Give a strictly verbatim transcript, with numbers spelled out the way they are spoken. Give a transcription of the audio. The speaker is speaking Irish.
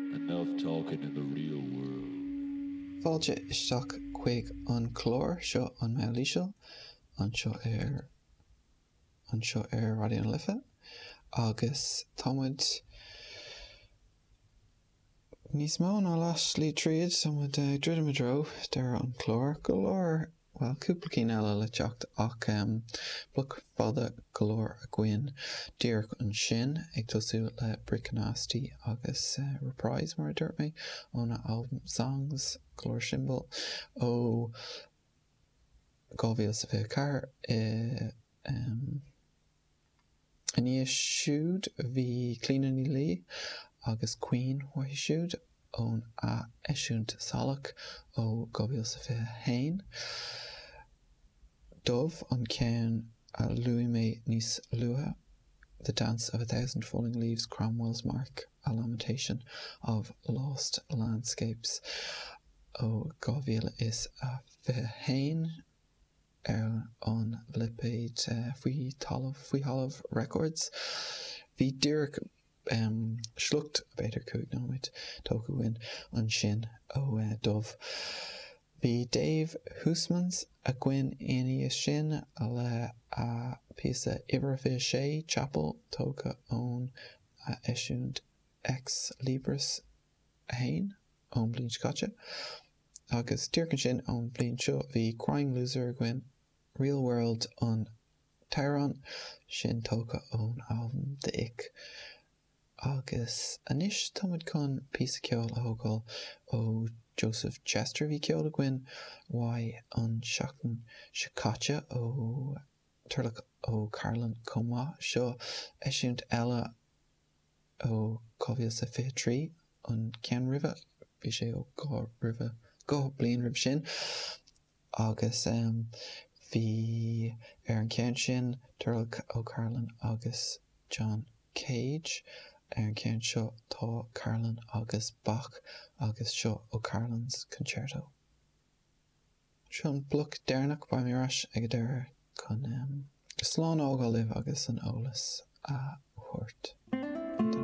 Enough talking in the real world. Fáilte isteach chuig an chlór seo an meilíseal, an seo ar an seo ar Radio an Lifa, agus támuid níos mó ná leis lí tríd támuid uh, druidim a dro deir an chlór go leor, well, cúpla cín eile le teacht ach um, bluk fada go leor a gcuin díreach an sin ag tosú le Brick Nasty agus uh, Reprise mar a dúirt mé óna album Songs Glór Symbol ó gábhíle sa bheith car uh, um, aníos siúd bhí Clínaní Lee agus Queen waithí siúd ón a eisiúnt salach ó gábhíle sa bheith hain. Dove an cén a luí mé níos luatha, The Dance of a Thousand Falling Leaves, Cromwell's Mark, A Lamentation of Lost Landscapes ó gábhíle is a bheith hain ar an lipéid uh, faoi talamh faoi Halamh Records. Bhí díreach um, slucht beidir cúig nóid tóca bhain an sin ó uh, Dove. Bhí Dave Hoosmans a gcuin aonaí sin a le a píosa Ibrahim sé Chapel tóca ón a eisiúnt Ex Libris hain ón blin scáte. Agus tíorcan sin ón blin seo bhí Crying Loser a gcuin Real World an Tyron sin tóca ón album The Ick. Agus anis támuid chun píosa ceol a thógáil ó Joseph Chester bhí ceol a gcuin why an seachtain Shikatcha ó turlach ó Carlin Comá seo eisiúnt eile ó Cóbhíle sa Fiche Trí an cean ribhe bhí sé ó gá ribhe gá bliain ribh sin agus um, bhí ar an cean sin turlach ó Carlin agus John Cage. Ar an cean seo tá Carlin agus Bach agus seo ó Carlin's Concerto. Seo an bluk déirnach ba mé rais ag deir chun um, slán ágáil libh agus an ólas a thuairt.